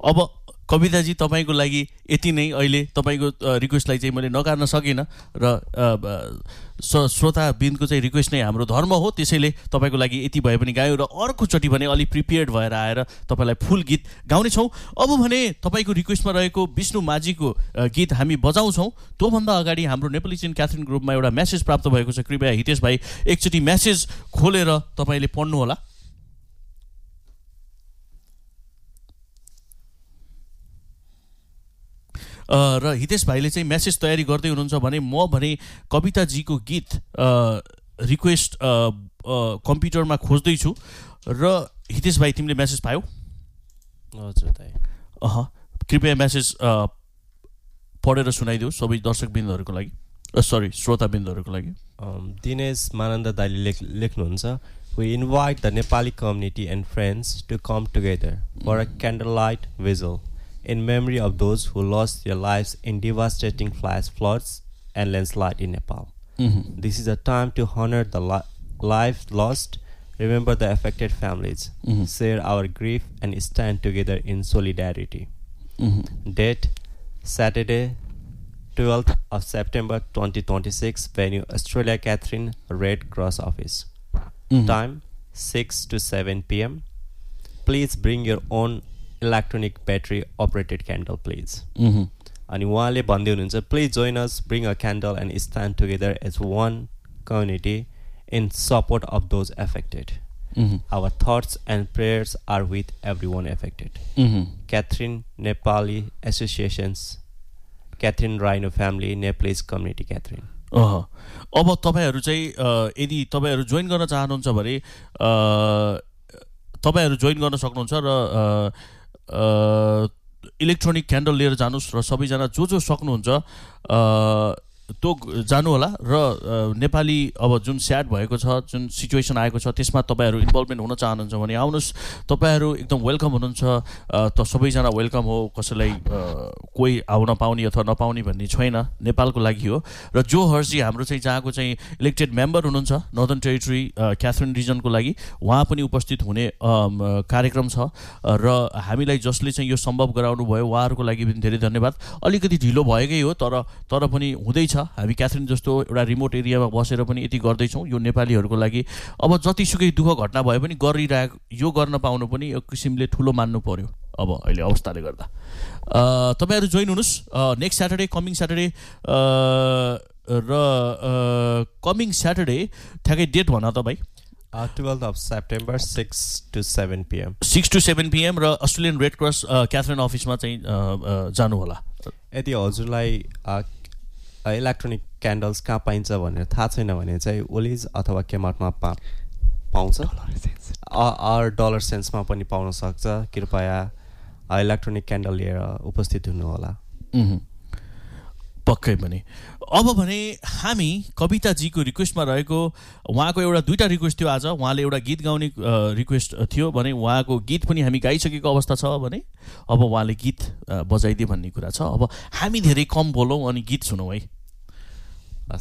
अब कविताजी तपाईँको लागि यति नै अहिले तपाईँको रिक्वेस्टलाई चाहिँ मैले नकार्न सकिनँ र श्रोताबिन्दको चाहिँ रिक्वेस्ट नै हाम्रो धर्म हो, त्यसैले तपाईँको लागि यति भए पनि गायो र अर्कोचोटि भने अलि प्रिपेयर्ड भएर आएर तपाईँलाई फुल गीत गाउनेछौँ। अब भने तपाईँको रिक्वेस्टमा रहेको विष्णु माझीको गीत हामी बजाउँछौँ। त्योभन्दा अगाडि हाम्रो नेपाली चिन क्याथरिन ग्रुपमा एउटा मेसेज प्राप्त भएको छ। कृपया हितेश भाइ एकचोटि मेसेज खोलेर तपाईँले पढ्नुहोला। र हितेश भाइले चाहिँ मेसेज तयारी गर्दै हुनुहुन्छ भने म भने कविताजीको गीत रिक्वेस्ट कम्प्युटरमा खोज्दैछु र हितेश भाइ तिमीले मेसेज पायौ? हजुर दाइ। कृपया मेसेज पढेर सुनाइदेऊ सबै दर्शकबिन्दहरूको लागि, सरी श्रोताबिन्दहरूको लागि। दिनेश मानन्द दाइले लेख्नुहुन्छ, We invite the Nepali community and friends to come together for a candlelight vigil in memory of those who lost their lives in devastating flash floods and landslide in Nepal. This is a time to honor the lives lost, remember the affected families, share our grief and stand together in solidarity. Date, Saturday, 12th of September 2026, venue Australia Catherine Red Cross Office. Time 6 to 7 p.m. Please bring your own electronic battery operated candle, please. And उहाँले भन्दै हुनुहुन्छ, please join us, bring a candle and stand together as one community in support of those affected. Our thoughts and prayers are with everyone affected. Catherine Nepali Associations, Catherine Rhino Family, Nepalese Community Catherine. अब तपाईहरु चाहिँ यदि तपाईहरु join गर्न चाहनुहुन्छ भने तपाईहरु join गर्न सक्नुहुन्छ र इलेक्ट्रोनिक क्यान्डल लिएर जानुस् र सबैजना जो सक्नुहुन्छ त्यो जानु होला र नेपाली अब जुन स्याड भएको छ, जुन सिचुएसन आएको छ त्यसमा तपाईहरु इन्भल्भमेन्ट हुन चाहनुहुन्छ भने आउनुस्, तपाईहरु एकदम वेलकम हुनुहुन्छ। त सबैजना वेलकम हो, कसैलाई कोही आउन पाउने अथवा नपाउने भन्ने छैन, नेपालको लागि हो। र जो हर्जी हाम्रो चाहिँ जहाँको चाहिँ इलेक्टेड मेम्बर हुनुहुन्छ नर्दर्न टेरिटरी क्याथरिन रिजनको लागि, उहाँ पनि उपस्थित हुने कार्यक्रम छ र हामीलाई जसले चाहिँ यो सम्भव गराउनु भयो उहाँहरुको लागि पनि धेरै धन्यवाद। अलिकति ढिलो भएकै हो, तर पनि हुँदैछ। हामी क्याथरिन जस्तो एउटा रिमोट एरियामा बसेर पनि यति गर्दैछौँ यो नेपालीहरूको लागि। अब जतिसुकै दुःख घटना भए पनि गरिरहेको यो गर्न पाउनु पनि एक किसिमले ठुलो मान्नु पर्यो अब अहिले अवस्थाले गर्दा। तपाईहरु join हुनुस् next Saturday, coming Saturday र कमिङ स्याटरडे ठ्याक्कै डेट भन त भाइ। 12th of September 6 to 7 p.m. 6 to 7 p.m. र अस्ट्रेलियन रेड क्रस क्याथरिन अफिसमा चाहिँ जानु होला। यदि हजुरलाई इलेक्ट्रोनिक क्यान्डल्स कहाँ पाइन्छ भनेर थाहा छैन भने चाहिँ ओलिज अथवा केमार्टमा पाउँछ, डलर सेन्समा पनि पाउन सक्छ। कृपया इलेक्ट्रोनिक क्यान्डल लिएर उपस्थित हुनुहोला। पक्कै पनि। अब भने हामी कविताजीको रिक्वेस्टमा रहेको उहाँको एउटा दुईटा रिक्वेस्ट थियो आज। उहाँले एउटा गीत गाउने रिक्वेस्ट थियो भने उहाँको गीत पनि हामी गाइसकेको अवस्था छ भने अब उहाँले गीत बजाइदिए भन्ने कुरा छ। अब हामी धेरै कम बोलौँ अनि गीत सुनौँ है।